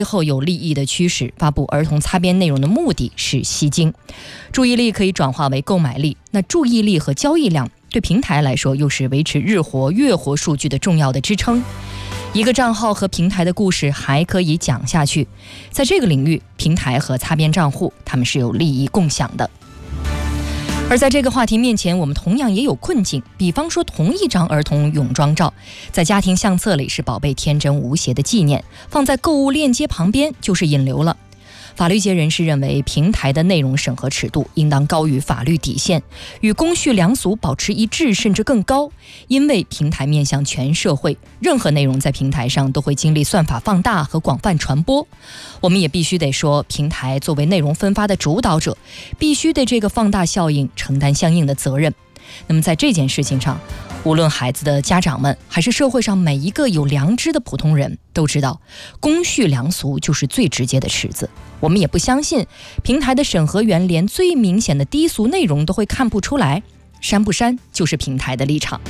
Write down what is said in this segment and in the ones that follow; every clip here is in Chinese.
后有利益的驱使，发布儿童擦边内容的目的是吸睛。注意力可以转化为购买力，那注意力和交易量对平台来说又是维持日活、月活数据的重要的支撑。一个账号和平台的故事还可以讲下去，在这个领域，平台和擦边账户他们是有利益共享的。而在这个话题面前，我们同样也有困境。比方说，同一张儿童泳装照，在家庭相册里是宝贝天真无邪的纪念，放在购物链接旁边就是引流了。法律界人士认为，平台的内容审核尺度应当高于法律底线，与公序良俗保持一致，甚至更高。因为平台面向全社会，任何内容在平台上都会经历算法放大和广泛传播。我们也必须得说，平台作为内容分发的主导者，必须对这个放大效应承担相应的责任。那么在这件事情上，无论孩子的家长们，还是社会上每一个有良知的普通人，都知道公序良俗就是最直接的尺子。我们也不相信平台的审核员连最明显的低俗内容都会看不出来，删不删就是平台的立场。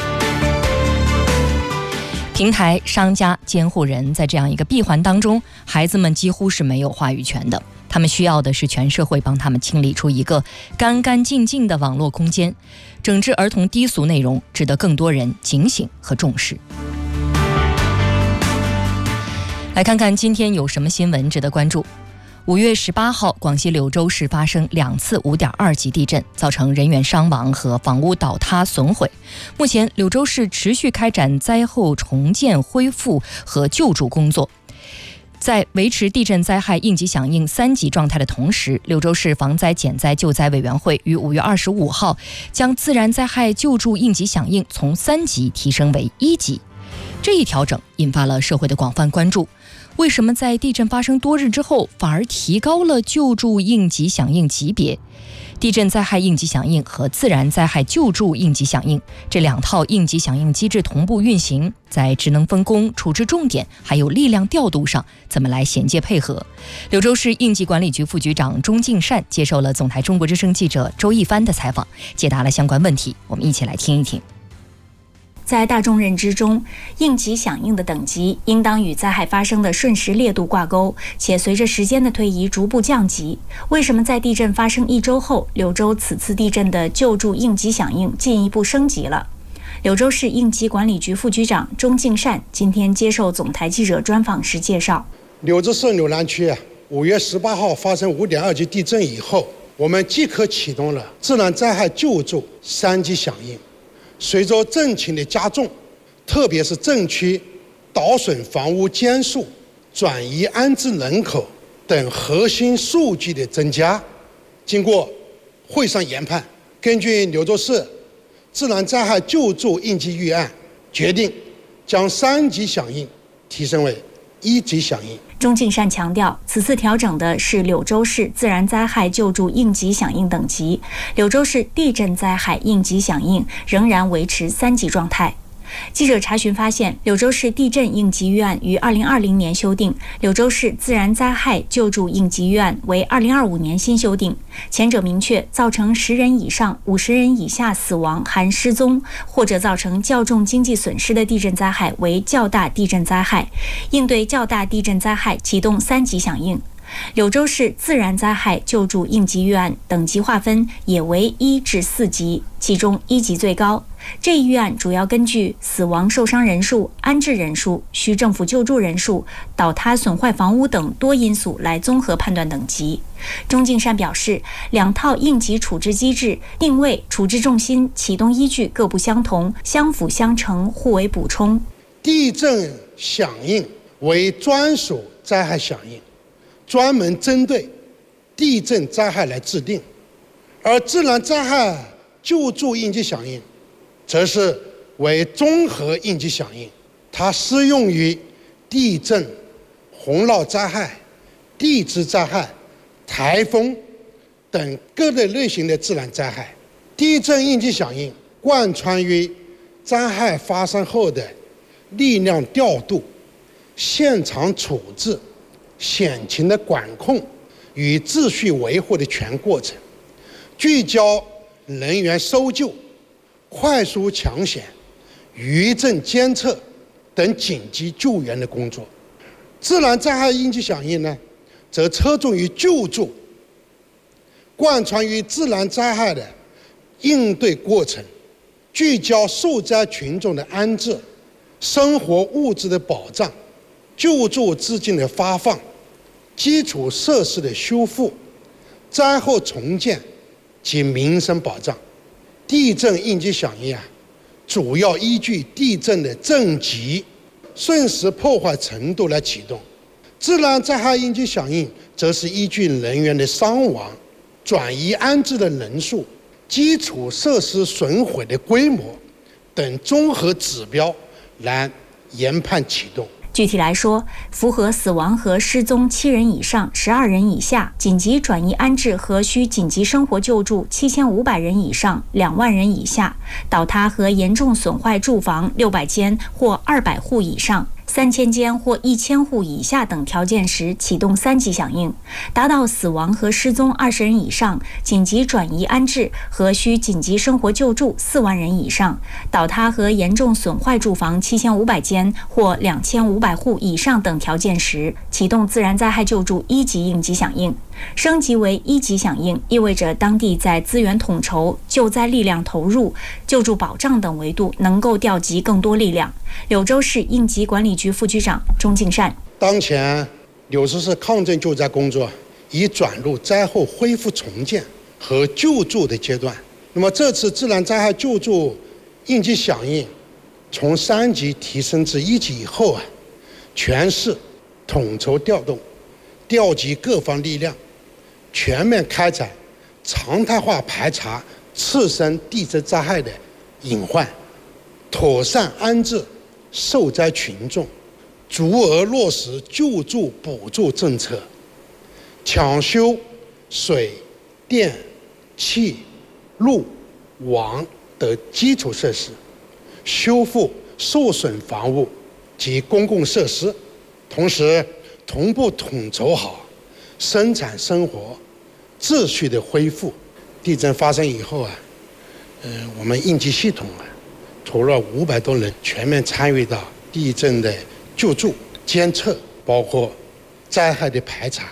平台、商家、监护人在这样一个闭环当中，孩子们几乎是没有话语权的。他们需要的是全社会帮他们清理出一个干干净净的网络空间。整治儿童低俗内容值得更多人警醒和重视。来看看今天有什么新闻值得关注。5月18号，广西柳州市发生2次5.2级地震，造成人员伤亡和房屋倒塌损毁。目前，柳州市持续开展灾后重建、恢复和救助工作。在维持地震灾害应急响应3级状态的同时，柳州市防灾减灾救灾委员会于5月25号将自然灾害救助应急响应从3级提升为1级。这一调整引发了社会的广泛关注。为什么在地震发生多日之后，反而提高了救助应急响应级别？地震灾害应急响应和自然灾害救助应急响应这2套应急响应机制同步运行，在职能分工、处置重点还有力量调度上怎么来衔接配合？柳州市应急管理局副局长钟敬善接受了总台中国之声记者周一帆的采访，解答了相关问题。我们一起来听一听。 在大众认知中，应急响应的等级应当与灾害发生的瞬时烈度挂钩，且随着时间的推移逐步降级。为什么在地震发生1周后，柳州此次地震的救助应急响应进一步升级了？柳州市应急管理局副局长钟敬善今天接受总台记者专访时介绍， 柳州市柳南区5月18号发生5.2级地震以后，我们即刻启动了自然灾害救助3级响应。随着震情的加重，特别是震区倒损房屋间数、转移安置人口等核心数据的增加，经过会上研判，根据柳州市自然灾害救助应急预案，决定将3级响应提升为1级响应。 钟敬善强调，此次调整的是柳州市自然灾害救助应急响应等级，柳州市地震灾害应急响应仍然维持3级状态。记者查询发现，柳州市地震应急预案于2020年修订，柳州市自然灾害救助应急预案为2025年新修订。前者明确，造成10人以上50人以下死亡含失踪，或者造成较重经济损失的地震灾害为较大地震灾害，应对较大地震灾害启动3级响应。柳州市自然灾害救助应急预案等级划分也为1至4级，其中1级最高。这一预案主要根据死亡受伤人数、安置人数、需政府救助人数、倒塌损坏房屋等多因素来综合判断等级。钟敬善表示，2套应急处置机制定位、处置重心、启动依据各不相同，相辅相成，互为补充。 地震响应为专属灾害响应，专门针对地震灾害来制定，而自然灾害救助应急响应则是为综合应急响应，它适用于地震、洪涝灾害、地质灾害、台风等各类型的自然灾害。地震应急响应贯穿于灾害发生后的力量调度、现场处置、险情的管控与秩序维护的全过程，聚焦人员搜救、快速抢险、余震监测等紧急救援的工作。 自然灾害应急响应呢，则侧重于救助，贯穿于自然灾害的应对过程，聚焦受灾群众的安置、生活物资的保障、救助资金的发放、基础设施的修复、灾后重建及民生保障。地震应急响应主要依据地震的震级、瞬时破坏程度来启动。自然灾害应急响应则是依据人员的伤亡、转移安置的人数、基础设施损毁的规模等综合指标来研判启动。 具体来说，符合死亡和失踪7人以上、12人以下，紧急转移安置和需紧急生活救助7500人以上、2万人以下，倒塌和严重损坏住房600间或200户以上、3000间或1000户以下等条件时启动3级响应，达到死亡和失踪20人以上、紧急转移安置和需紧急生活救助4万人以上、倒塌和严重损坏住房7500间或2500户以上等条件时启动自然灾害救助1级应急响应。升级为1级响应意味着当地在资源统筹、救灾力量投入、救助保障等维度能够调集更多力量。柳州市应急管理局副局长钟敬善： 当前柳州市抗震救灾工作已转入灾后恢复重建和救助的阶段。那么这次自然灾害救助应急响应从3级提升至1级以后全市统筹调动、调集各方力量，全面开展常态化排查次生地震灾害的隐患，妥善安置受灾群众，足额落实救助补助政策，抢修水电气路网等基础设施，修复受损房屋及公共设施，同时同步统筹好生产生活秩序的恢复。地震发生以后我们应急系统除了500多人全面参与到地震的救助、监测，包括灾害的排查。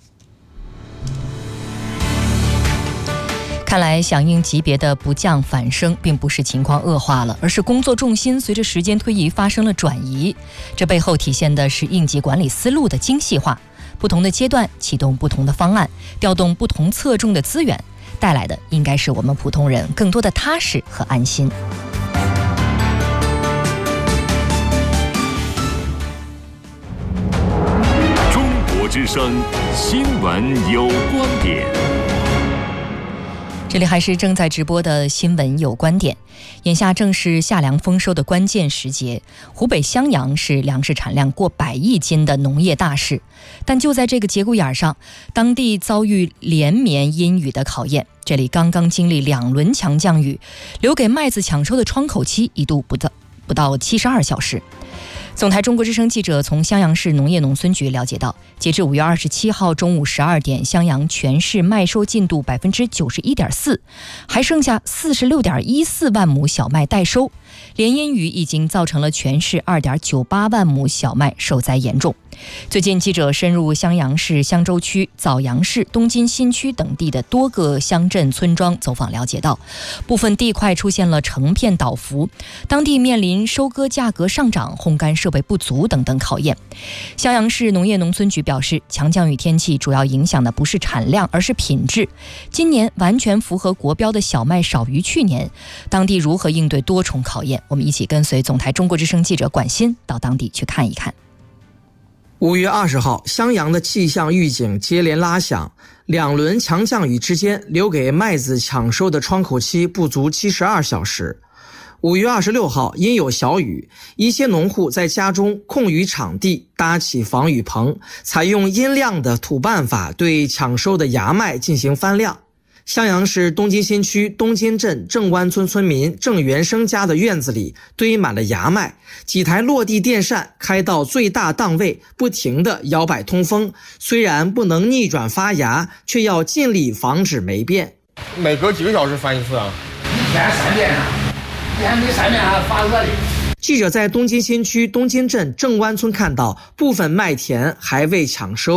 看来响应级别的不降反升，并不是情况恶化了，而是工作重心随着时间推移发生了转移。这背后体现的是应急管理思路的精细化，不同的阶段启动不同的方案，调动不同侧重的资源，带来的应该是我们普通人更多的踏实和安心。 中国之声新闻有观点。 这里还是正在直播的新闻有观点。眼下正是夏粮丰收的关键时节，湖北襄阳是粮食产量过100亿斤的农业大市，但就在这个节骨眼上，当地遭遇连绵阴雨的考验。这里刚刚经历2轮强降雨，留给麦子抢收的窗口期一度不到72小时。总台中国之声记者从襄阳市农业农村局了解到，截至5月27号中午12点，襄阳全市麦收进度91.4%，还剩下46.14万亩小麦待收。连阴雨已经造成了全市2.98万亩小麦受灾严重。最近记者深入襄阳市襄州区、枣阳市、东津新区等地的多个乡镇村庄走访了解到，部分地块出现了成片倒伏，当地面临收割价格上涨、烘干设备不足等等考验。襄阳市农业农村局表示，强降雨天气主要影响的不是产量，而是品质。今年完全符合国标的小麦少于去年，当地如何应对多重考验？我们一起跟随总台中国之声记者管欣到当地去看一看。 5月20号，襄阳的气象预警接连拉响，2轮强降雨之间，留给麦子抢收的窗口期不足72小时。5月26号，因有小雨，一些农户在家中空余场地搭起防雨棚，采用阴晾的土办法对抢收的芽麦进行翻晾。襄阳市东津新区东津镇正湾村村民郑元生家的院子里堆满了芽麦，几台落地电扇开到最大档位，不停地摇摆通风。虽然不能逆转发芽，却要尽力防止霉变。 每隔几个小时翻一次啊？ 一天3遍啊，一天没3遍还发热的。 记者在东京新区东京镇正湾村看到部分麦田还未抢收。